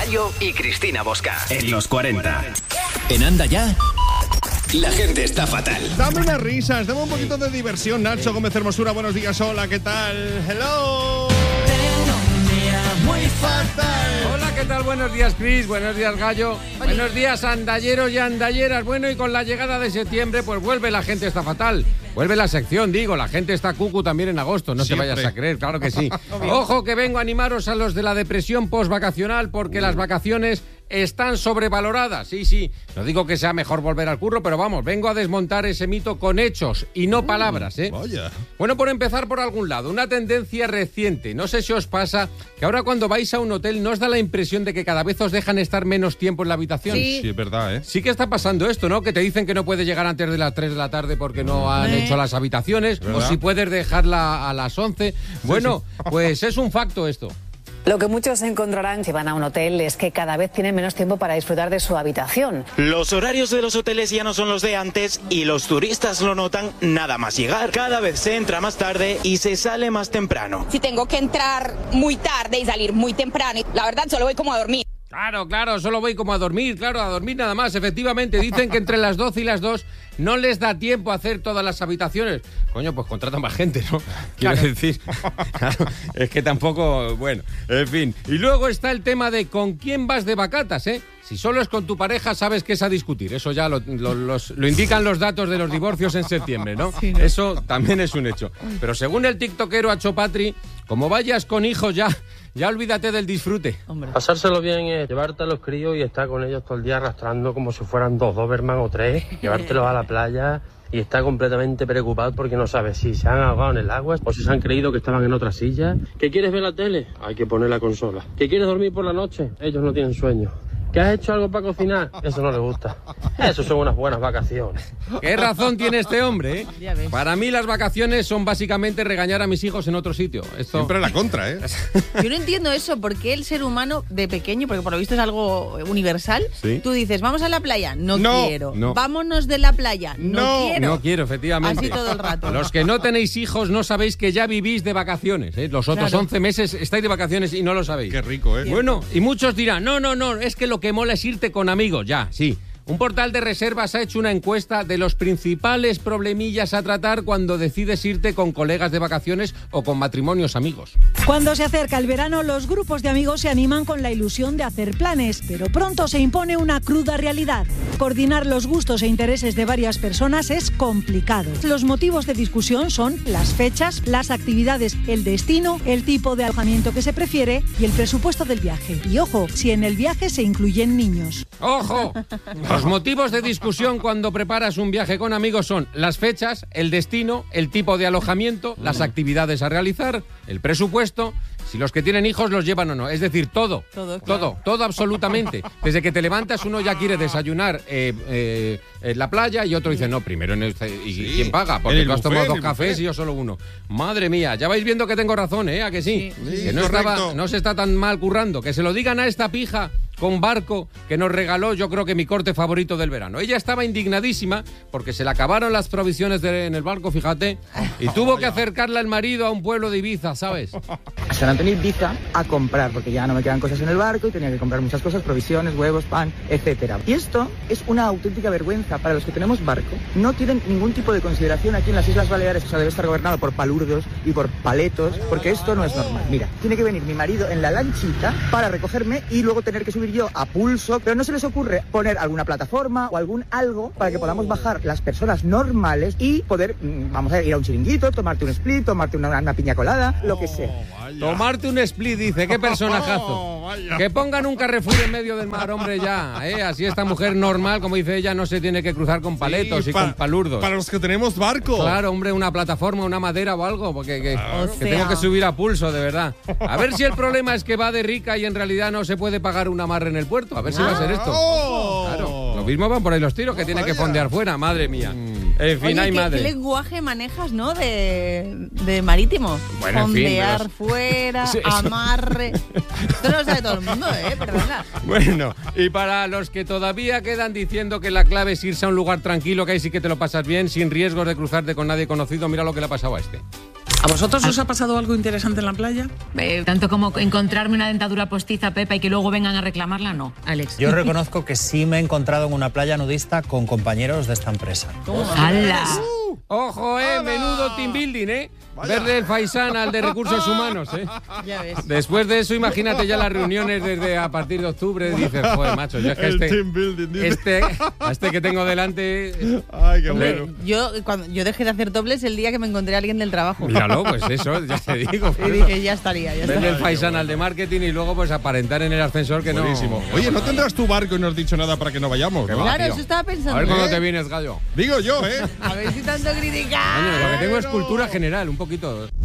Gallo y Cristina Bosca. En los 40. En Anda Ya, la gente está fatal. Dame unas risas, dame un poquito de diversión. Nacho Gómez Hermosura, buenos días, hola, ¿qué tal? Hello. Tengo un día muy fatal. Hola, ¿qué tal? Buenos días, Cris, buenos días, Gallo. Buenos días, andalleros y andalleras. Bueno, y con la llegada de septiembre, pues vuelve la gente está fatal. Vuelve la sección, digo, la gente está cucu también en agosto, no Siempre. te vayas a creer, claro que sí. Ojo que vengo a animaros a los de la depresión postvacacional porque las vacaciones están sobrevaloradas. Sí, no digo que sea mejor volver al curro, pero vamos, vengo a desmontar ese mito con hechos y no palabras, ¿eh? Vaya. Bueno, por empezar por algún lado, una tendencia reciente. No sé si os pasa que ahora cuando vais a un hotel no os da la impresión de que cada vez os dejan estar menos tiempo en la habitación. Sí, es verdad, ¿eh? Sí que está pasando esto, ¿no? Que te dicen que no puedes llegar antes de las 3 de la tarde porque no han hecho las habitaciones, ¿verdad? o si puedes dejarla a las 11. Bueno, pues es un facto esto. Lo que muchos encontrarán si van a un hotel es que cada vez tienen menos tiempo para disfrutar de su habitación. Los horarios de los hoteles ya no son los de antes y los turistas lo notan nada más llegar. Cada vez se entra más tarde y se sale más temprano. Si tengo que entrar muy tarde y salir muy temprano, la verdad solo voy como a dormir. Claro, solo voy como a dormir nada más. Efectivamente, dicen que entre las 12 y las 2 no les da tiempo a hacer todas las habitaciones. Coño, pues contrata más gente, ¿no? Quiero decir, claro, es que tampoco, bueno, en fin. Y luego está el tema de con quién vas de vacatas, ¿eh? Si solo es con tu pareja, sabes que es a discutir. Eso ya lo indican los datos de los divorcios en septiembre, ¿no? Sí, ¿no? Eso también es un hecho. Pero según el tiktokero Acho Patri, como vayas con hijos ya olvídate del disfrute. Hombre. Pasárselo bien es llevarte a los críos y estar con ellos todo el día arrastrando como si fueran 2 Doberman o 3, llevártelos a la playa y estar completamente preocupado porque no sabes si se han ahogado en el agua o si se han creído que estaban en otra silla. ¿Qué quieres ver la tele? Hay que poner la consola. ¿Qué quieres dormir por la noche? Ellos no tienen sueño. ¿Que has hecho algo para cocinar? Eso no le gusta. Eso son unas buenas vacaciones. ¿Qué razón tiene este hombre, eh? Para mí las vacaciones son básicamente regañar a mis hijos en otro sitio. Esto... Siempre la contra, ¿eh? Yo no entiendo eso, porque el ser humano de pequeño, porque por lo visto es algo universal, ¿sí? Tú dices, vamos a la playa, no quiero. No. Vámonos de la playa, no quiero. No quiero, efectivamente. Así todo el rato. Los que no tenéis hijos no sabéis que ya vivís de vacaciones, ¿eh? Los otros 11 meses estáis de vacaciones y no lo sabéis. Qué rico, ¿eh? Bueno, y muchos dirán, no, es que lo que mola es irte con amigos, ya, sí. Un portal de reservas ha hecho una encuesta de los principales problemillas a tratar cuando decides irte con colegas de vacaciones o con matrimonios amigos. Cuando se acerca el verano, los grupos de amigos se animan con la ilusión de hacer planes, pero pronto se impone una cruda realidad. Coordinar los gustos e intereses de varias personas es complicado. Los motivos de discusión son las fechas, las actividades, el destino, el tipo de alojamiento que se prefiere y el presupuesto del viaje. Y ojo, si en el viaje se incluyen niños. ¡Ojo! Los motivos de discusión cuando preparas un viaje con amigos son las fechas, el destino, el tipo de alojamiento, las actividades a realizar, el presupuesto, si los que tienen hijos los llevan o no. Es decir, todo absolutamente. Desde que te levantas uno ya quiere desayunar en la playa y otro dice, no, primero en ¿y quién paga? Porque tú has tomado 2 cafés y yo solo uno. Madre mía, ya vais viendo que tengo razón, ¿eh? ¿A que sí? Sí, que no se está tan mal currando. Que se lo digan a esta pija con barco que nos regaló, yo creo que mi corte favorito del verano. Ella estaba indignadísima porque se le acabaron las provisiones en el barco, fíjate, y tuvo que acercarla el marido a un pueblo de Ibiza, ¿sabes? San Antonio Ibiza a comprar, porque ya no me quedan cosas en el barco y tenía que comprar muchas cosas, provisiones, huevos, pan, etcétera. Y esto es una auténtica vergüenza para los que tenemos barco. No tienen ningún tipo de consideración aquí en las Islas Baleares, o sea, debe estar gobernado por palurdos y por paletos, porque esto no es normal. Mira, tiene que venir mi marido en la lanchita para recogerme y luego tener que subir yo a pulso, pero no se les ocurre poner alguna plataforma o algún algo para que podamos bajar las personas normales y poder, vamos a ir a un chiringuito, tomarte un split, tomarte una piña colada, lo que sea. Tomarte un split, dice, qué personajazo. Que pongan un Carrefour en medio del mar, hombre, ya, ¿eh? Así esta mujer normal, como dice ella, no se tiene que cruzar con paletos y con palurdos. Para los que tenemos barco. Claro, hombre, una plataforma, una madera o algo, porque que tengo que subir a pulso, de verdad. A ver si el problema es que va de rica y en realidad no se puede pagar un amarre en el puerto. A ver si va a ser esto. Claro, lo mismo van por ahí los tiros, que tiene que fondear fuera, madre mía. En fin, oye, hay madre. ¿qué lenguaje manejas, no? De marítimo. Bueno, fondear en fin, fuera, sí, amarre. Esto no lo sabe todo el mundo, perdona. Bueno, y para los que todavía quedan diciendo que la clave es irse a un lugar tranquilo, que ahí sí que te lo pasas bien, sin riesgos de cruzarte con nadie conocido, mira lo que le ha pasado a este. ¿A vosotros os ha pasado algo interesante en la playa? Tanto como encontrarme una dentadura postiza, Pepa, y que luego vengan a reclamarla, no, Alex. Yo reconozco que sí me he encontrado en una playa nudista con compañeros de esta empresa. ¡Hala! Ojo, menudo team building, Verle el faisán al de recursos humanos, Ya ves. Después de eso, imagínate ya las reuniones desde a partir de octubre. Dices, joder, macho, yo es que team building, este que tengo delante. Ay, qué bueno. Yo dejé de hacer dobles el día que me encontré a alguien del trabajo. Míralo, pues eso, ya te digo. Y dije, ya estaría. Verle el faisán al de marketing y luego pues aparentar en el ascensor que buenísimo. no. Oye, ¿no tendrás tu barco y no has dicho nada para que no vayamos? ¿No? Claro, eso estaba pensando. A ver cuándo te vienes, gallo. Digo yo, A ver si tanto criticar. Lo que tengo es cultura general, un poquito.